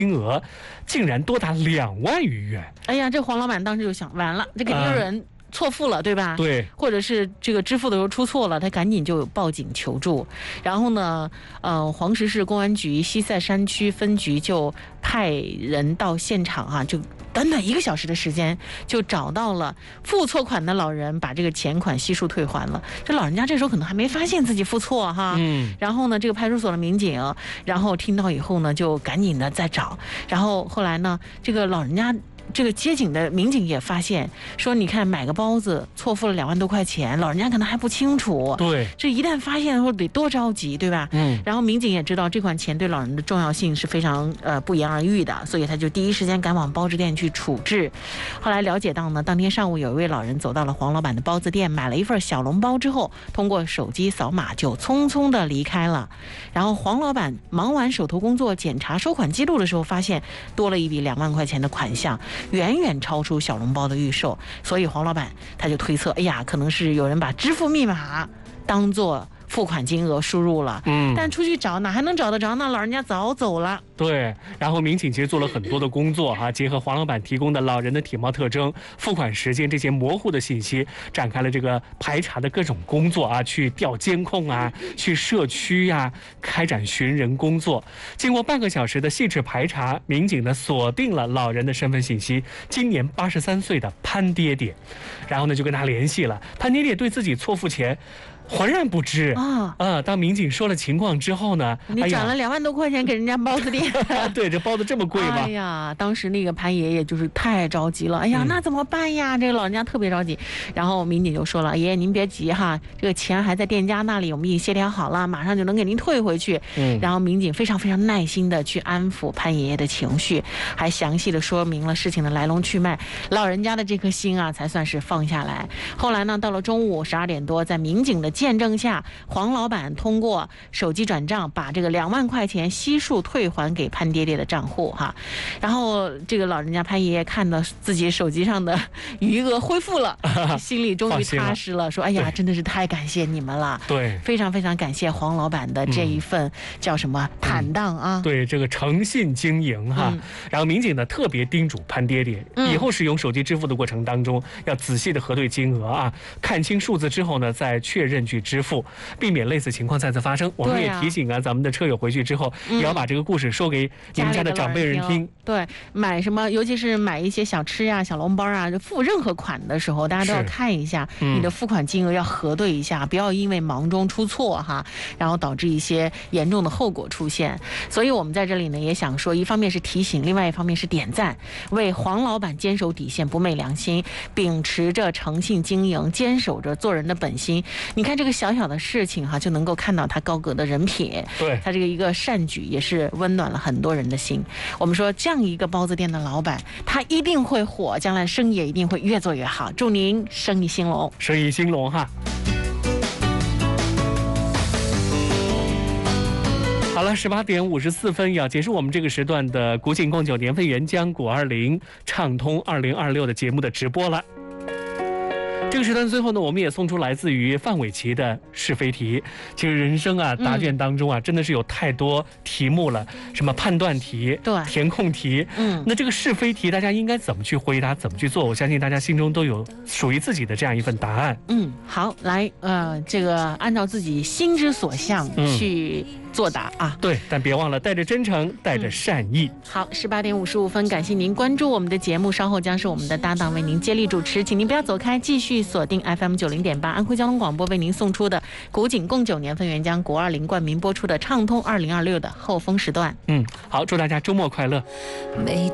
金额竟然多达2万余元。 哎呀，这黄老板当时就想，完了，这肯定有人错付了，对吧？ 对， 或者是这个支付的时候出错了，他赶紧就报警求助。然后呢，黄石市公安局西塞山区分局就派人到现场啊，就短短1个小时的时间，就找到了付错款的老人，把这个钱款悉数退还了。这老人家这时候可能还没发现自己付错哈，然后呢，这个派出所的民警，然后听到以后呢，就赶紧的在找。然后后来呢，这个老人家。这个接警的民警也发现说，你看买个包子错付了2万多块钱，老人家可能还不清楚。 对， 这一旦发现的时候得多着急，对吧？然后民警也知道这款钱对老人的重要性是非常不言而喻的，所以他就第一时间赶往包子店去处置。后来了解到呢，当天上午有一位老人走到了黄老板的包子店，买了一份小笼包之后，通过手机扫码就匆匆的离开了。然后黄老板忙完手头工作，检查收款记录的时候，发现多了一笔2万块钱的款项，远远超出小笼包的预售，所以黄老板他就推测，哎呀，可能是有人把支付密码当做付款金额输入了，但出去找哪还能找得着呢？老人家早走了。 对，然后民警其实做了很多的工作哈，结合黄老板提供的老人的体貌特征、付款时间这些模糊的信息，展开了这个排查的各种工作啊，去调监控啊，去社区啊，开展寻人工作。经过半个小时的细致排查，民警呢锁定了老人的身份信息，今年83岁的潘爹爹，然后呢就跟他联系了。潘爹爹对自己错付钱浑然不知当民警说了情况之后呢， 你转了2万多块钱给人家包子店， 对，这包子这么贵吗？ 哎呀，当时那个潘爷爷就是太着急了，哎呀，那怎么办呀？这个老人家特别着急。然后民警就说了，爷爷您别急哈，这个钱还在店家那里，我们已经协调好了，马上就能给您退回去。然后民警非常非常耐心的去安抚潘爷爷的情绪，还详细的说明了事情的来龙去脉，老人家的这颗心啊才算是放下来。后来呢，到了中午12点多，在民警的见证下，黄老板通过手机转账把这个2万块钱悉数退还给潘爹爹的账户哈。然后这个老人家潘爷爷看到自己手机上的余额恢复了，心里终于踏实了，说哎呀，真的是太感谢你们了。 对， 非常非常感谢黄老板的这一份叫什么坦荡啊。 对，这个诚信经营哈。然后民警呢特别叮嘱潘爹爹，以后使用手机支付的过程当中，要仔细的核对金额啊，看清数字之后呢，再确认去支付，避免类似情况再次发生。我们也提醒啊，咱们的车友回去之后，也要把这个故事说给你们家的长辈人听。 对，买什么，尤其是买一些小吃啊、小笼包啊，就付任何款的时候，大家都要看一下你的付款金额，要核对一下，不要因为忙中出错哈，然后导致一些严重的后果出现。所以我们在这里呢，也想说，一方面是提醒，另外一方面是点赞，为黄老板坚守底线、不昧良心，秉持着诚信经营，坚守着做人的本心。你看这个小小的事情哈，就能够看到他高格的人品。 对， 他这个一个善举也是温暖了很多人的心。我们说这样一个包子店的老板，他一定会火，将来生意也一定会越做越好。祝您生意兴隆， 生意兴隆哈。好了，18点54分要结束我们这个时段的古井贡酒年份原浆520畅通2026的节目的直播了。这个时段最后呢，我们也送出来自于范玮琪的是非题。其实人生啊，答卷当中啊，真的是有太多题目了，什么判断题、 对， 填空题，那这个是非题，大家应该怎么去回答，怎么去做？我相信大家心中都有属于自己的这样一份答案。 好，来，这个按照自己心之所向去作答啊。 对，但别忘了带着真诚，带着善意。 好，18点55分，感谢您关注我们的节目，稍后将是我们的搭档为您接力主持，请您不要走开，继续锁定 FM 90.8安徽交通广播为您送出的古井贡酒年份原浆520冠名播出的畅通2026的后风时段。 好，祝大家周末快乐。